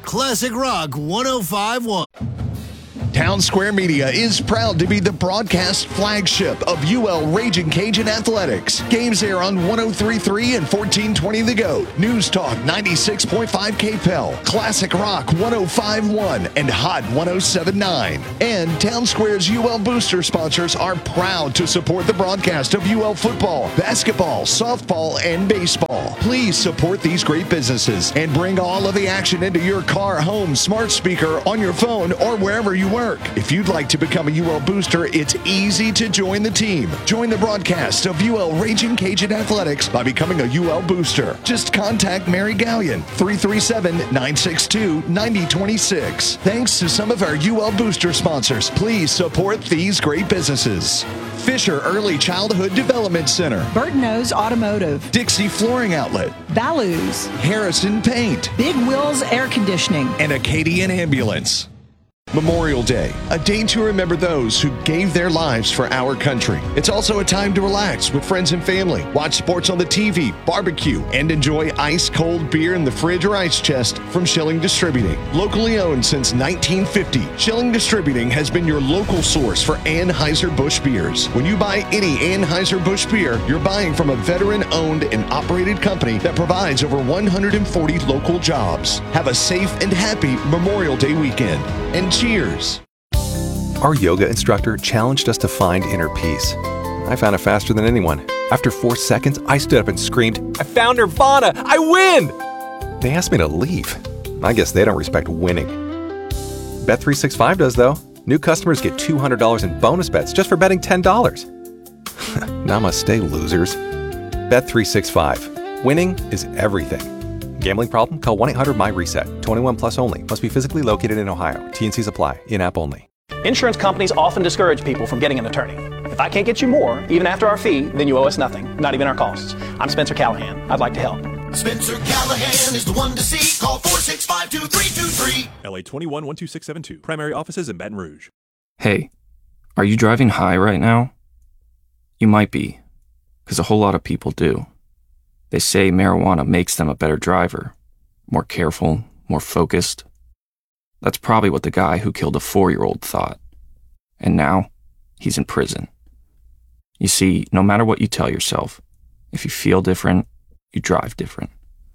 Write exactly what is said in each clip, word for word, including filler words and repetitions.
Classic Rock one oh five point one. Town Square Media is proud to be the broadcast flagship of U L Raging Cajun Athletics. Games air on one oh three point three and fourteen twenty The Goat, News Talk ninety-six point five K P E L, Classic Rock one oh five point one, and Hot one oh seven point nine. And Town Square's U L Booster sponsors are proud to support the broadcast of U L football, basketball, softball, and baseball. Please support these great businesses and bring all of the action into your car, home, smart speaker, on your phone, or wherever you work. If you'd like to become a U L Booster, it's easy to join the team. Join the broadcast of U L Raging Cajun Athletics by becoming a U L Booster. Just contact Mary Gallion, three three seven, nine six two, nine oh two six. Thanks to some of our U L Booster sponsors, please support these great businesses. Fisher Early Childhood Development Center, Burtno's Automotive, Dixie Flooring Outlet, Values, Harrison Paint, Big Will's Air Conditioning, and Acadian Ambulance. Memorial Day, a day to remember those who gave their lives for our country. It's also a time to relax with friends and family, watch sports on the T V, barbecue, and enjoy ice-cold beer in the fridge or ice chest from Schilling Distributing. Locally owned since nineteen fifty, Schilling Distributing has been your local source for Anheuser-Busch beers. When you buy any Anheuser-Busch beer, you're buying from a veteran-owned and operated company that provides over one hundred forty local jobs. Have a safe and happy Memorial Day weekend. And cheers. Our yoga instructor challenged us to find inner peace. I found it faster than anyone. After four seconds, I stood up and screamed, "I found Nirvana! I win!" They asked me to leave. I guess they don't respect winning. Bet three sixty-five does, though. New customers get two hundred dollars in bonus bets just for betting ten dollars. Namaste, losers. Bet three sixty-five. Winning is everything. Gambling problem? Call one eight hundred my reset. twenty-one plus only. Must be physically located in Ohio. T N Cs apply. In-app only. Insurance companies often discourage people from getting an attorney. If I can't get you more, even after our fee, then you owe us nothing, not even our costs. I'm Spencer Callahan. I'd like to help. Spencer Callahan is the one to see. Call four six five, two three two three. L A twenty-one one two six seven two. Primary offices in Baton Rouge. Hey, are you driving high right now? You might be, because a whole lot of people do. They say marijuana makes them a better driver, more careful, more focused. That's probably what the guy who killed a four-year-old thought. And now, he's in prison. You see, no matter what you tell yourself, if you feel different, you drive different.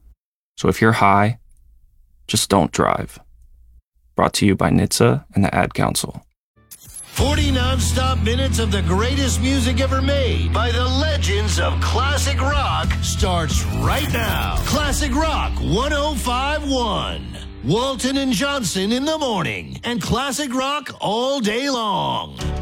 So if you're high, just don't drive. Brought to you by N H T S A and the Ad Council. forty non-stop minutes of the greatest music ever made by the legends of Classic Rock starts right now. Classic Rock one oh five point one. Walton and Johnson in the morning and Classic Rock all day long.